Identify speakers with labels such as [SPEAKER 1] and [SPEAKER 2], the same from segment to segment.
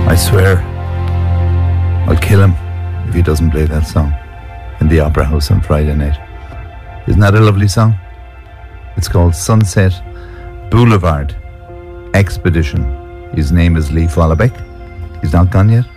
[SPEAKER 1] I swear I'll kill him if he doesn't play that song in the Opera House on Friday night. Isn't that a lovely song? It's called Sunset Boulevard Expedition. His name is Lee Followbeck. He's not gone yet.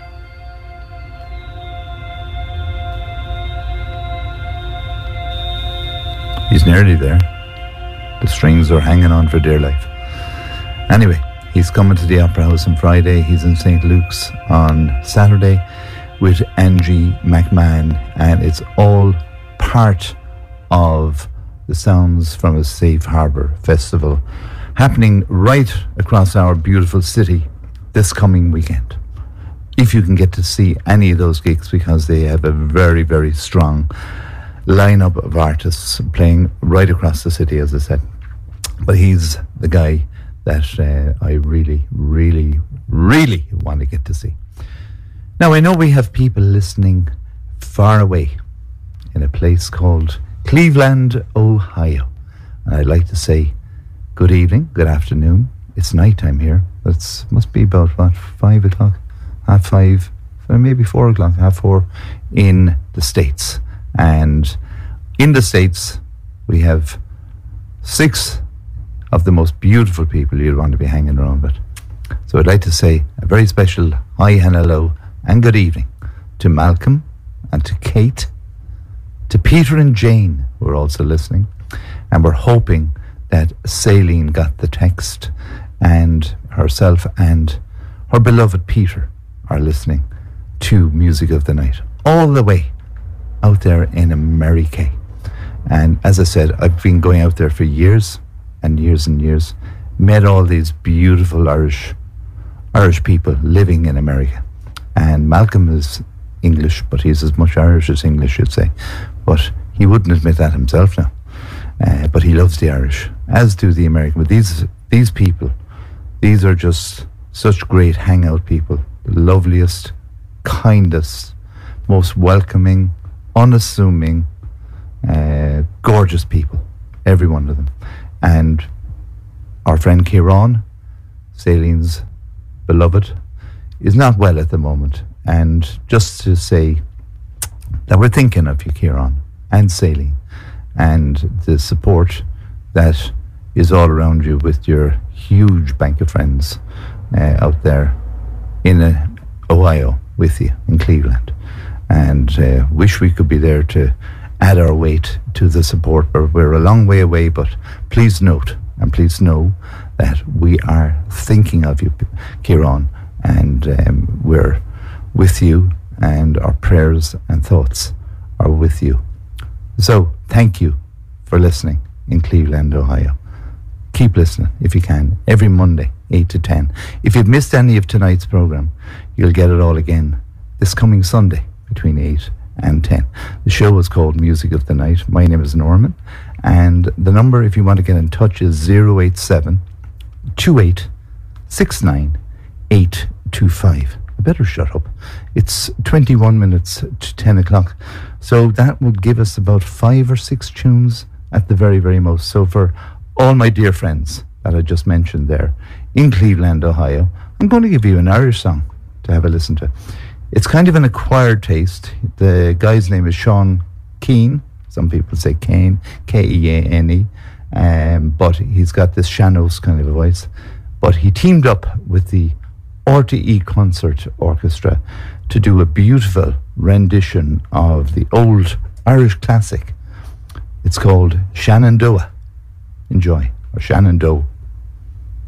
[SPEAKER 1] He's nearly there. The strings are hanging on for dear life. Anyway, he's coming to the Opera House on Friday. He's in St. Luke's on Saturday with Angie McMahon, and it's all part of the Sounds from a Safe Harbour Festival happening right across our beautiful city this coming weekend. If you can get to see any of those gigs, because they have a very, very strong lineup of artists playing right across the city, as I said. But he's the guy that I really, really, really want to get to see. Now, I know we have people listening far away in a place called Cleveland, Ohio. And I'd like to say good evening, good afternoon. It's nighttime here. It must be about, 5 o'clock? 5:30, or maybe 4 o'clock, 4:30 in the States. And in the States, we have 6 of the most beautiful people you'd want to be hanging around with. So I'd like to say a very special hi and hello and good evening to Malcolm and to Kate, to Peter and Jane, who are also listening. And we're hoping that Saline got the text, and herself and her beloved Peter are listening to Music of the Night all the way out there in America. And as I said, I've been going out there for years and years and years, met all these beautiful Irish people living in America. And Malcolm is English, but he's as much Irish as English, you'd say. But he wouldn't admit that himself now. But he loves the Irish, as do the American. But these people, these are just such great hangout people. The loveliest, kindest, most welcoming, unassuming, gorgeous people, every one of them. And our friend Kieran, Saline's beloved, is not well at the moment. And just to say that we're thinking of you, Kieran, and Saline, and the support that is all around you with your huge bank of friends out there in Ohio with you, in Cleveland. And wish we could be there to add our weight to the support. We're a long way away, but please note and please know that we are thinking of you, Kieran, and we're with you, and our prayers and thoughts are with you. So thank you for listening in Cleveland, Ohio. Keep listening if you can, every Monday, 8 to 10. If you've missed any of tonight's program, you'll get it all again this coming Sunday between 8 and 10. The show is called Music of the Night. My name is Norman, and the number, if you want to get in touch, is 087 2869 825. I better shut up. It's 21 minutes to 10 o'clock. So that would give us about 5 or 6 tunes at the very, very most. So for all my dear friends that I just mentioned there in Cleveland, Ohio, I'm going to give you an Irish song to have a listen to. It's kind of an acquired taste. The guy's name is Sean Keane. Some people say Kane, Keane. But he's got this Shanos kind of a voice. But he teamed up with the RTE Concert Orchestra to do a beautiful rendition of the old Irish classic. It's called Shenandoah. Enjoy. Or Shenandoah.